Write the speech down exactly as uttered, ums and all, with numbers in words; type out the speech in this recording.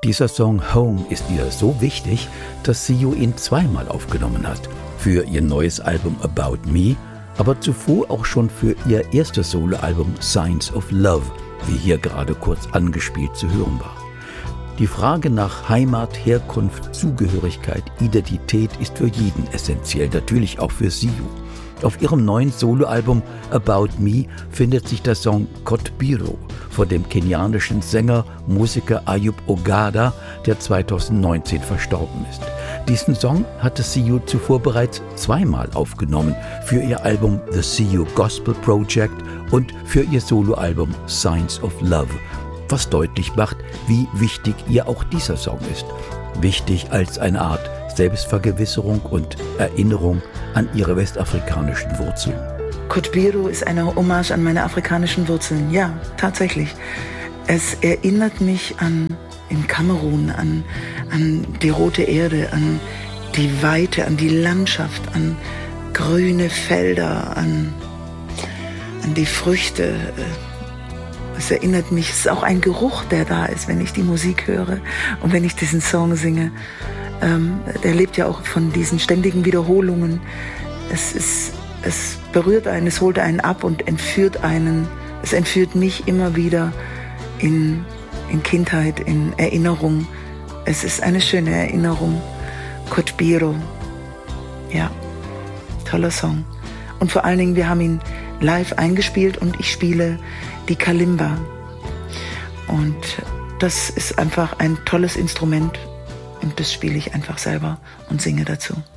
Dieser Song Home ist ihr so wichtig, dass Siu ihn zweimal aufgenommen hat. Für ihr neues Album About Me, aber zuvor auch schon für ihr erstes Soloalbum Signs of Love, wie hier gerade kurz angespielt zu hören war. Die Frage nach Heimat, Herkunft, Zugehörigkeit, Identität ist für jeden essentiell, natürlich auch für Siu. Auf ihrem neuen Soloalbum About Me findet sich der Song Kotbiro von dem kenianischen Sänger, Musiker Ayub Ogada, der zweitausendneunzehn verstorben ist. Diesen Song hatte Siu zuvor bereits zweimal aufgenommen, für ihr Album The Siu Gospel Project und für ihr Soloalbum Signs of Love, was deutlich macht, wie wichtig ihr auch dieser Song ist. Wichtig als eine Art Selbstvergewisserung und Erinnerung an ihre westafrikanischen Wurzeln. Kotbiro ist eine Hommage an meine afrikanischen Wurzeln. Ja, tatsächlich. Es erinnert mich an in Kamerun, an, an die rote Erde, an die Weite, an die Landschaft, an grüne Felder, an, an die Früchte. Es erinnert mich, es ist auch ein Geruch, der da ist, wenn ich die Musik höre und wenn ich diesen Song singe. Ähm, der lebt ja auch von diesen ständigen Wiederholungen. Es ist, es berührt einen, es holt einen ab und entführt einen. Es entführt mich immer wieder in, in Kindheit, in Erinnerung. Es ist eine schöne Erinnerung. Kotbiro. Ja, toller Song. Und vor allen Dingen, wir haben ihn live eingespielt und ich spiele die Kalimba. Und das ist einfach ein tolles Instrument und das spiele ich einfach selber und singe dazu.